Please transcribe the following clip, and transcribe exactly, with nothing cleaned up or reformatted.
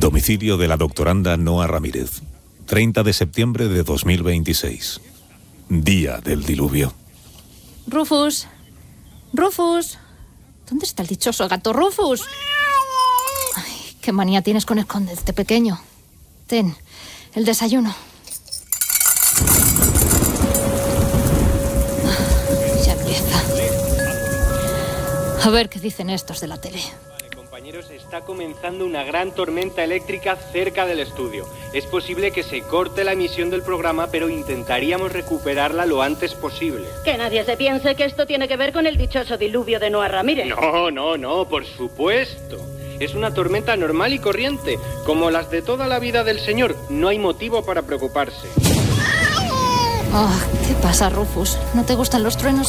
Domicilio de la doctoranda Noa Ramírez. treinta de septiembre de dos mil veintiséis. Día del diluvio. Rufus. Rufus. ¿Dónde está el dichoso gato Rufus? Ay, qué manía tienes con esconderte, pequeño. Ten, el desayuno. Ya empieza. A ver qué dicen estos de la tele. Compañeros, está comenzando una gran tormenta eléctrica cerca del estudio. Es posible que se corte la emisión del programa, pero intentaríamos recuperarla lo antes posible. Que nadie se piense que esto tiene que ver con el dichoso diluvio de Noa Ramírez. No, no, no, por supuesto. Es una tormenta normal y corriente, como las de toda la vida del señor. No hay motivo para preocuparse. Oh, ¿qué pasa, Rufus? ¿No te gustan los truenos?